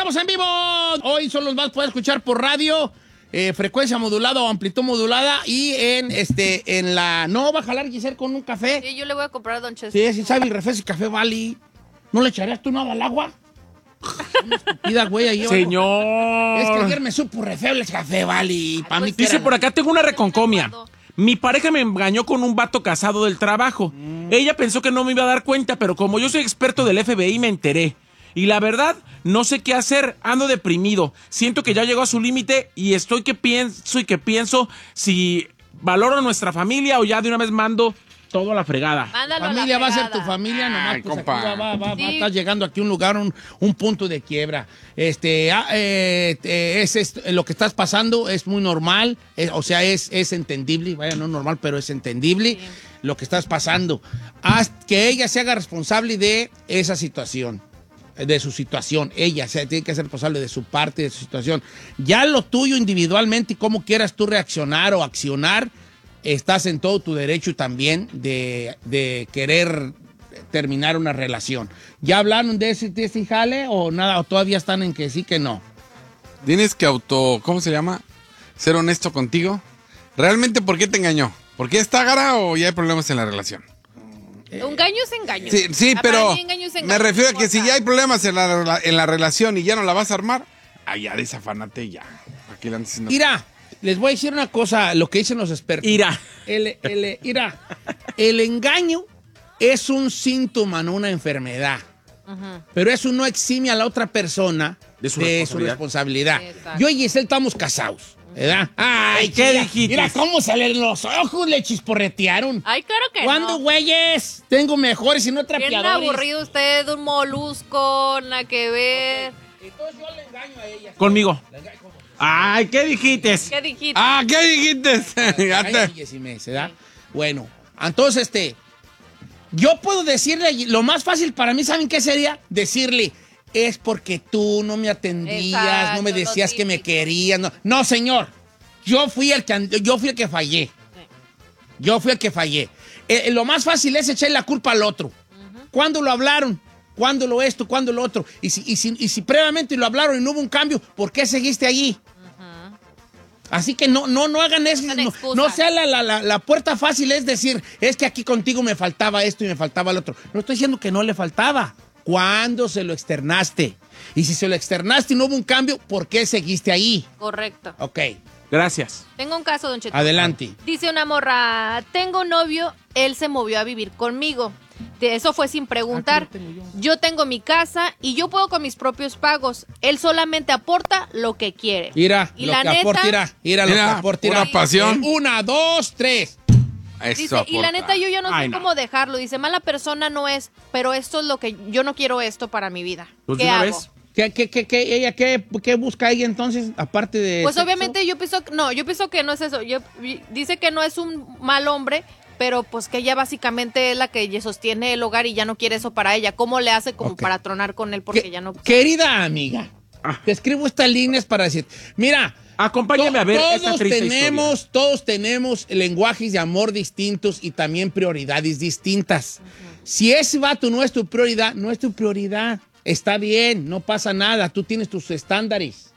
estamos en vivo. Hoy solo los vas a poder escuchar por radio, frecuencia modulada o amplitud modulada y en la... ¿No va a jalar Giselle con un café? Sí, yo le voy a comprar a Don Chester. Sí, sabe el refresco y café Valley. ¿No le echarías tú nada al agua? Una estúpida, güey. Señor. Es que ayer me supo re feo el café Valley. Pa' mí que Dice era- por acá, tengo una reconcomia. Mi pareja me engañó con un vato casado del trabajo. Ella pensó que no me iba a dar cuenta, pero como yo soy experto del FBI me enteré. Y la verdad, no sé qué hacer, ando deprimido. Siento que ya llegó a su límite y estoy que pienso si valoro a nuestra familia o ya de una vez mando todo a la fregada. Mándalo a la Familia va a ser tu fregada. familia, nomás Ay, pues, aquí compa. va, Sí. estás llegando aquí a un lugar, un punto de quiebra. Lo que estás pasando es muy normal, es entendible, vaya, no normal, pero es entendible lo que estás pasando. Haz que ella se haga responsable de esa situación, de su situación. Ella tiene que ser responsable de su parte, de su situación. Ya lo tuyo individualmente y cómo quieras tú reaccionar o accionar, estás en todo tu derecho también de querer terminar una relación. ¿Ya hablaron de ese jale o nada? ¿O todavía están en que sí, que no? Tienes que ¿cómo se llama? Ser honesto contigo. ¿Realmente por qué te engañó? ¿Por qué está gara o ya hay problemas en la relación? Un engaño es engaño. Sí, Para pero mí, engaño es engaño. me refiero a No que si importa. ya hay problemas en la relación y ya no la vas a armar, ya desafánate ya. Aquí le andas diciendo... Mira, les voy a decir una cosa, lo que dicen los expertos. Ira. Mira, el engaño es un síntoma, no una enfermedad. Pero eso no exime a la otra persona De su su responsabilidad. Exacto. Yo y Giselle estamos casados, ¿verdad? Ay, ¿qué mira, dijiste? Mira cómo salen los ojos, le chisporretearon. Ay, claro que ¿Cuándo, no. güeyes? Tengo mejores y no Bien trapeadores. aburrido usted, un molusco, nada que ver. Entonces yo le engaño a ella. Conmigo. Ay, ¿qué dijiste? ¿Qué dijiste? ¿Qué dijiste? Ya te- Ay, sí me se da. Bueno, entonces, yo puedo decirle, lo más fácil para mí, ¿saben qué sería? Decirle, es porque tú no me atendías, Exacto, no me lo decías que me típico. querías. No, señor, yo fui el que fallé. Yo fui el que fallé. Lo más fácil es echarle la culpa al otro. ¿Cuándo lo hablaron? ¿Cuándo lo esto? ¿Cuándo lo otro? Y si previamente lo hablaron y no hubo un cambio, ¿por qué seguiste allí? Así que no hagan eso. Usan excusas. No sea la puerta fácil es decir, es que aquí contigo me faltaba esto y me faltaba lo otro. No estoy diciendo que no le faltaba. ¿Cuándo se lo externaste? Y si se lo externaste y no hubo un cambio, ¿por qué seguiste ahí? Correcto. Ok, Gracias. Tengo un caso, Don Cheto. adelante. Dice una morra, tengo un novio, él se movió a vivir conmigo. Eso fue sin preguntar. Yo tengo mi casa y yo puedo con mis propios pagos. Él solamente aporta lo que quiere. Mira, Y lo la que neta, aporta, mira, lo que Mira, aporta. pura pasión. 1, 2, 3. Eso dice, y la aporta. neta yo ya no sé Ay, no. cómo dejarlo. Dice, mala persona no es, pero esto es lo que yo no quiero esto para mi vida. Pues ¿Qué de una hago? vez. ¿Qué busca ella entonces, aparte de Pues sexo? obviamente yo pienso que no es eso. Dice que no es un mal hombre, pero pues que ella básicamente es la que sostiene el hogar y ya no quiere eso para ella. ¿Cómo le hace como Ok. para tronar con él? Porque ya no... Querida amiga, te escribo estas líneas para decir, mira, Acompáñame a ver esta triste historia. todos tenemos lenguajes de amor distintos y también prioridades distintas. Si ese vato no es tu prioridad, no es tu prioridad. Está bien, no pasa nada. Tú tienes tus estándares.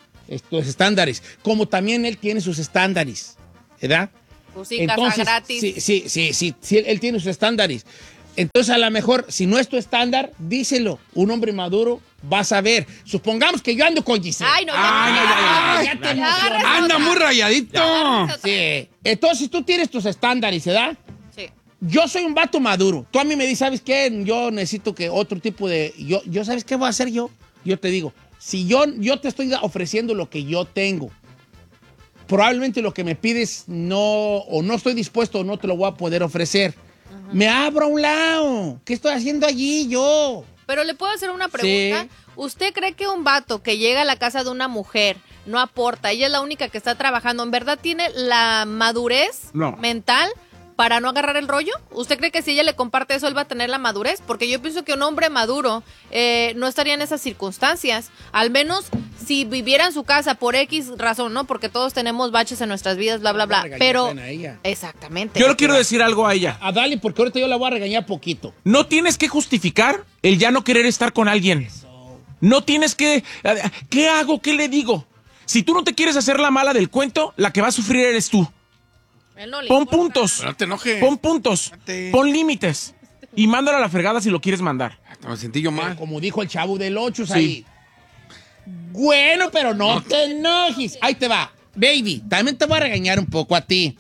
Como también él tiene sus estándares. ¿Verdad? Pues sí, casa gratis. Sí, él tiene sus estándares. Entonces, a lo mejor, si no es tu estándar, díselo. Un hombre maduro va a saber. Supongamos que yo ando con Giselle. Ay, no, ya te emocionaste. Anda muy rayadito. Sí. Entonces, tú tienes tus estándares, ¿verdad? Sí. Yo soy un vato maduro. Tú a mí me dices, ¿sabes qué? Yo necesito que otro tipo de... Yo ¿sabes qué voy a hacer yo? Yo te digo, si yo te estoy ofreciendo lo que yo tengo, probablemente lo que me pides no estoy dispuesto o no te lo voy a poder ofrecer. Me abro a un lado. ¿Qué estoy haciendo allí yo? Pero le puedo hacer una pregunta. Sí. ¿Usted cree que un vato que llega a la casa de una mujer no aporta, ella es la única que está trabajando, en verdad tiene la madurez mental para no agarrar el rollo? ¿Usted cree que si ella le comparte eso, él va a tener la madurez? Porque yo pienso que un hombre maduro no estaría en esas circunstancias. Al menos si viviera en su casa por X razón, ¿no? Porque todos tenemos baches en nuestras vidas, bla, bla, bla. Pero, A ella. exactamente. Yo le quiero decir algo a ella. A Dali, porque ahorita yo la voy a regañar poquito. No tienes que justificar el ya no querer estar con alguien. No tienes que... ¿Qué hago? ¿Qué le digo? Si tú no te quieres hacer la mala del cuento, la que va a sufrir eres tú. Pon puntos. No te enojes. Pon puntos. Pon límites. Y mándala a la fregada si lo quieres mandar. Hasta me sentí yo mal. Como dijo el Chavo del 8 ahí. Bueno, pero no te enojes. Ahí te va. Baby, también te voy a regañar un poco a ti.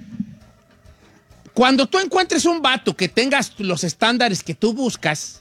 Cuando tú encuentres un vato que tengas los estándares que tú buscas,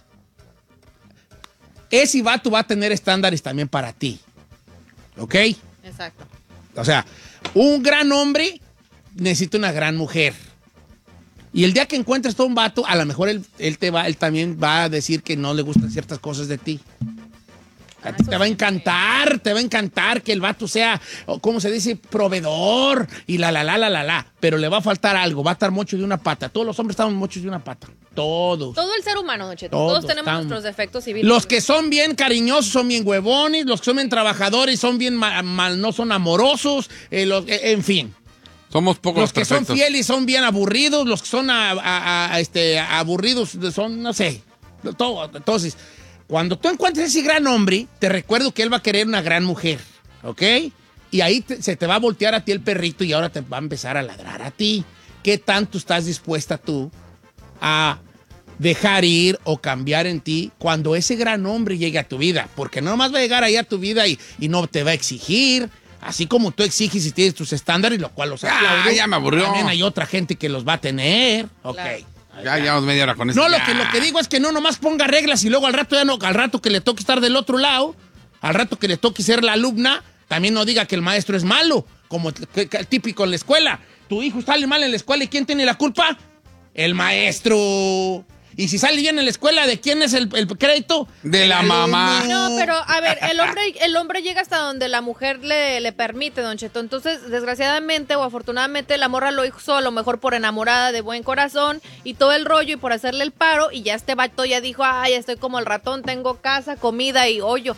ese vato va a tener estándares también para ti. ¿Ok? Exacto. O sea, un gran hombre necesita una gran mujer. Y el día que encuentres todo un vato, a lo mejor él también va a decir que no le gustan ciertas cosas de ti. A ti te va a encantar que el vato sea, ¿cómo se dice? Proveedor y la. Pero le va a faltar algo, va a estar mocho de una pata. Todos los hombres estamos mochos de una pata. Todos. Todo el ser humano, Don Cheto. Todos tenemos nuestros defectos y virtudes. Los que son bien cariñosos son bien huevones, los que son bien trabajadores son bien no son amorosos, en fin. Somos pocos Los que perfectos. son fieles son bien aburridos, los que son aburridos son, no sé, todo. Entonces, cuando tú encuentres ese gran hombre, te recuerdo que él va a querer una gran mujer, ¿ok? Y ahí se te va a voltear a ti el perrito y ahora te va a empezar a ladrar a ti. ¿Qué tanto estás dispuesta tú a dejar ir o cambiar en ti cuando ese gran hombre llegue a tu vida? Porque no nomás va a llegar ahí a tu vida y no te va a exigir, así como tú exiges y tienes tus estándares, lo cual los aplaudo. Ya me aburrió. También hay otra gente que los va a tener. Ok. Claro. Ya llevamos media hora con eso. No, lo que digo es que no nomás ponga reglas y luego al rato que le toque estar del otro lado, al rato que le toque ser la alumna, también no diga que el maestro es malo, como el típico en la escuela. Tu hijo sale mal en la escuela y ¿quién tiene la culpa? El maestro. Y si sale bien en la escuela, ¿de quién es el crédito? De la mamá. No, pero a ver, el hombre llega hasta donde la mujer le permite, Don Cheto. Entonces, desgraciadamente o afortunadamente, la morra lo hizo a lo mejor por enamorada de buen corazón y todo el rollo y por hacerle el paro. Y ya este vato ya dijo, ay, estoy como el ratón, tengo casa, comida y hoyo.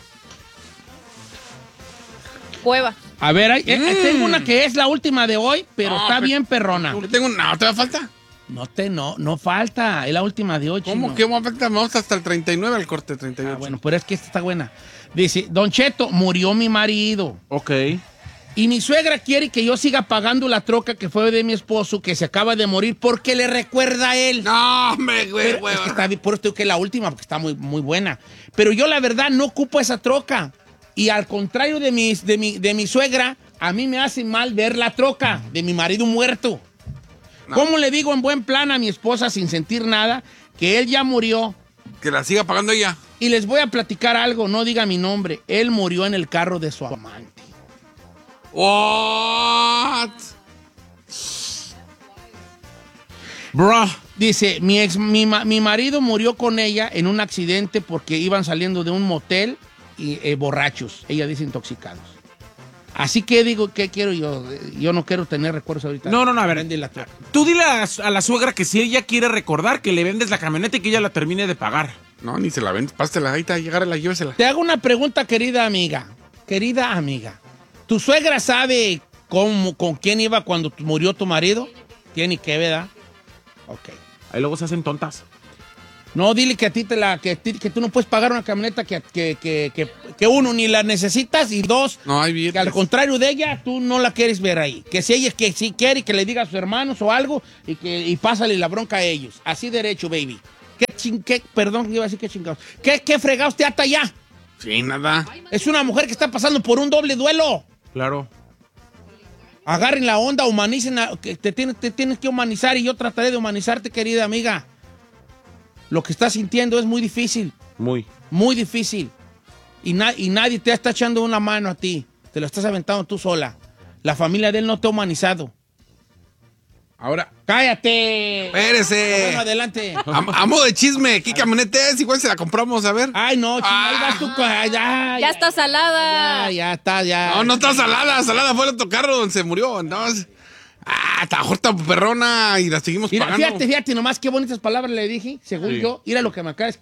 Cueva. A ver, tengo una que es la última de hoy, pero está bien perrona. ¿Te da falta? No falta, es la última de hoy. ¿Cómo que me falta? Vamos hasta el 39 al corte, 38. Bueno, pero es que esta está buena. Dice, Don Cheto, murió mi marido. Ok. Y mi suegra quiere que yo siga pagando la troca que fue de mi esposo, que se acaba de morir, porque le recuerda a él. No, güey. Es que está bien, por eso digo que es la última, porque está muy, muy buena. Pero yo, la verdad, no ocupo esa troca. Y al contrario de mi suegra, a mí me hace mal ver la troca de mi marido muerto. No. ¿Cómo le digo en buen plan a mi esposa sin sentir nada que él ya murió? Que la siga pagando ella. Y les voy a platicar algo, no diga mi nombre. Él murió en el carro de su amante. What? Bro. Dice, mi marido murió con ella en un accidente porque iban saliendo de un motel y borrachos. Ella dice intoxicados. Así que digo, ¿qué quiero yo? Yo no quiero tener recuerdos ahorita. No, a ver. Tú dile a la suegra que si ella quiere recordar, que le vendes la camioneta y que ella la termine de pagar. No, ni se la vendes. Pásatela, ahí está, llegárela, llévesela. Te hago una pregunta, querida amiga. ¿Tu suegra sabe con quién iba cuando murió tu marido? Tiene que, ¿verdad? Ok. Ahí luego se hacen tontas. No, dile que a ti que tú no puedes pagar una camioneta que uno ni la necesitas y dos, no, hay billetes. Que al contrario de ella, tú no la quieres ver ahí. Que si ella que si quiere que le diga a sus hermanos o algo y pásale la bronca a ellos. Así derecho, baby. Perdón, iba a decir qué chingados. ¿Qué fregados te ata ya? Sí, nada. Es una mujer que está pasando por un doble duelo. Claro. Agarren la onda, humanicen, te tienes que humanizar y yo trataré de humanizarte, querida amiga. Lo que estás sintiendo es muy difícil. Muy difícil. Y nadie te está echando una mano a ti. Te lo estás aventando tú sola. La familia de él no te ha humanizado. Ahora. ¡Cállate! ¡Espérese! Bueno, adelante. A modo de chisme, ¿qué camioneta es? Igual se la compramos, a ver. Ay, no, ahí vas tú. Ya está salada. Ya está. No está salada. Salada fue el otro carro donde se murió. Entonces, está jorta perrona y la seguimos pagando. Fíjate, nomás qué bonitas palabras le dije, según yo. Mira lo que me acaba de escribir.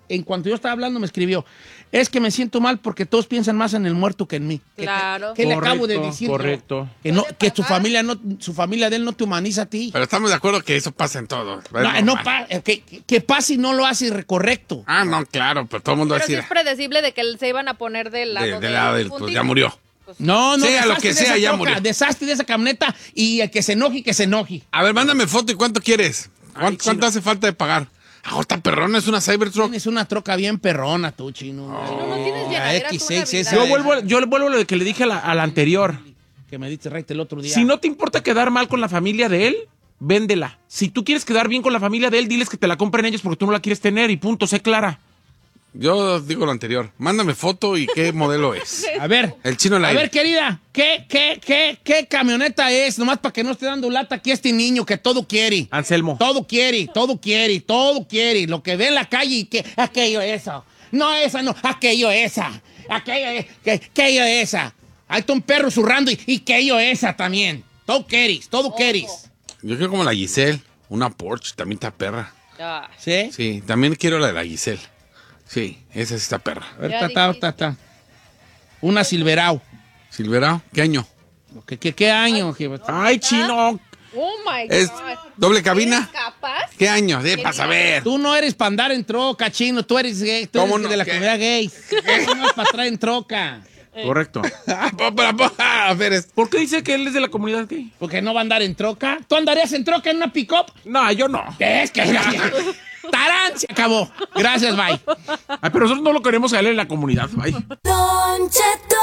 en cuanto yo estaba hablando, me escribió, es que me siento mal porque todos piensan más en el muerto que en mí. Claro. ¿Qué le acabo de decir? Correcto. Que su familia de él no te humaniza a ti. Pero estamos de acuerdo que eso pasa en todo. Que pase y no lo hace correcto. Ah, no, claro, pero todo el mundo va a Pero sí decir. es predecible de que se iban a poner del lado del pues ya murió. No, sea lo que sea, ya troca, murió. Deshazte de esa camioneta y el que se enoje, que se enoje. A ver, mándame foto y cuánto quieres. ¿Cuánto hace falta de pagar? Esta perrona es una Cybertruck. Tienes una troca bien perrona, tú, chino. No tienes llenadera tú, X6 Navidad. esa. Yo le vuelvo a lo que le dije a la anterior. Que me diste right el otro día. Si no te importa quedar mal con la familia de él, véndela. Si tú quieres quedar bien con la familia de él, diles que te la compren ellos porque tú no la quieres tener y punto, sé clara. Yo digo lo anterior. Mándame foto y qué modelo es. A ver. El chino la. A ver, querida, ¿qué camioneta es? Nomás para que no esté dando lata aquí este niño que todo quiere. Anselmo. Todo quiere. Lo que ve en la calle y que aquello eso. No, esa no, aquello esa. Aquello esa. Ahí está un perro zurrando y aquello esa también. Todo quieres. Yo quiero como la Giselle. Una Porsche, también está perra. ¿Sí? Sí, también quiero la de la Giselle. Sí, esa sí está perra. A ver, está. Una Silverado. ¿Silverado? ¿Qué año? ¿Qué año? Ay, chino. Oh my God. ¿Es doble cabina? ¿Eres capaz? ¿Qué año? Para saber. Tú no eres para andar en troca, chino. Tú eres gay. Tú ¿Cómo eres no? de la ¿Qué? comunidad gay. Tú no es para traer en troca. Correcto. A ver, ¿Por qué dice que él es de la comunidad gay? Porque no va a andar en troca. ¿Tú andarías en troca en una pick-up? No, yo no. ¿Qué es que? ¡Tarán! Se acabó. Gracias, bye. Ay, pero nosotros no lo queremos a él en la comunidad. Ay. Don Cheto.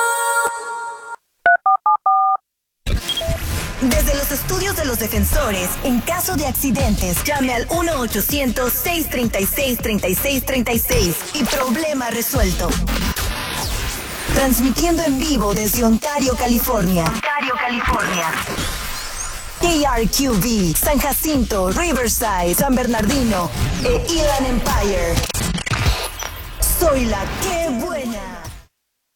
Desde los estudios de los defensores, en caso de accidentes, llame al 1-800-636-3636 y problema resuelto. Transmitiendo en vivo desde Ontario, California. KRQV, San Jacinto, Riverside, San Bernardino e Inland Empire. Soy la que